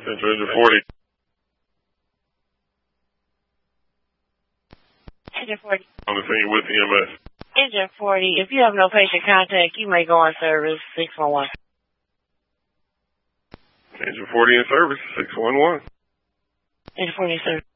Central Engine 40. Engine 40. On the scene with EMS. Engine 40, if you have no patient contact, you may go on service 611. Engine 40 in service, 611. Engine 40 in service.